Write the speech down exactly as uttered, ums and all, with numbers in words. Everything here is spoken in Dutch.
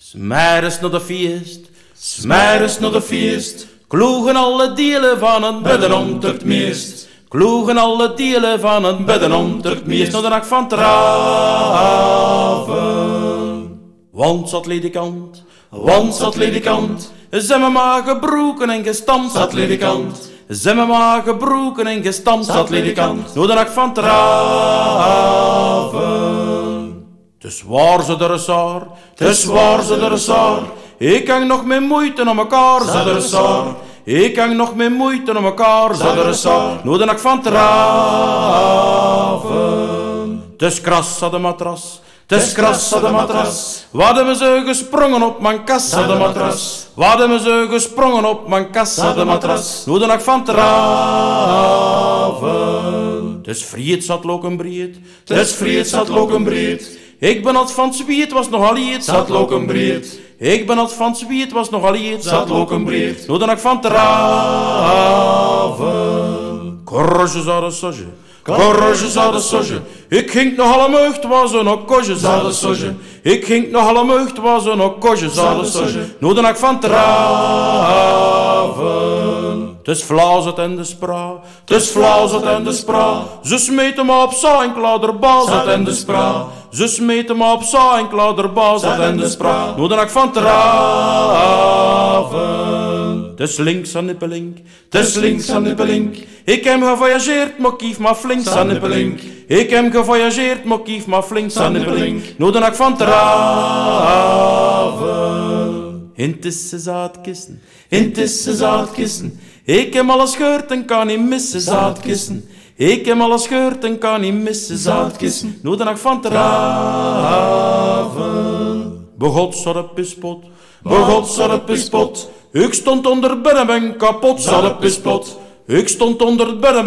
'Smiddags naar de feest, 'smiddags naar de feest, kloegen alle delen van het bedden om het meest. Kloegen alle delen van het bedden om het meest, naar de nacht van traven. Want zat ledikant, want zat ledikant, zijn me maar gebroken en gestampt zat ledikant. Zijn me maar gebroken en gestampt zat ledikant, door de nacht van traven. Dus waar ze de resaar, dus waar ze de resaar, ik hang nog met moeite om elkaar, ze de resaar. Ik hang nog met moeite om elkaar, ze de resaar, door de nacht van traven. Dus kras zat de matras, dus kras zat de matras, wat hebben ze gesprongen op mijn kast, zat de matras. Wat hebben ze gesprongen op mijn kast, zat de matras, door de nacht van traven. Dus vriet zat lokenbreed, dus vriet zat lokenbreed. Ik ben als van zwiet, was nogal iets, zat lokenbreed. Ik ben als van zwiet, was nogal iets, zat lokenbreed. Door de nacht van traven. Korrosje zat de soje, korrosje zat de soje. Ik ging nog alle meugd, was er nog kosje, zat de soje. Ik ging nog alle meugd, was er nog kosje, zat de soje. Door de nacht van traven. Dus flauw zat en de spra, dus flauw zat en de spra. Ze smeten me op za en klauderbal zat en de spra. Ze smeten me op za en klauderbal zat en de spra. Door de nacht van traven. Dus links aan nippelink, dus links aan nippelink. Ik heb gevoyageerd, maar kief maar flink aan nippelink. Ik heb gevoyageerd, maar kief maar flink aan nippelink. Door de nacht van traven. In tisse zaadkissen, in tisse zaadkissen. Ik heb alles gehoord en kan niet missen, zaadkissen. Ik heb alles gehoord en kan niet missen, zaadkissen. Door de nacht van traven. Begot zat de pispot, begot zat de pispot. Ik stond onder het bedden, ben kapot, zat de pispot. Ik stond onder het bedden,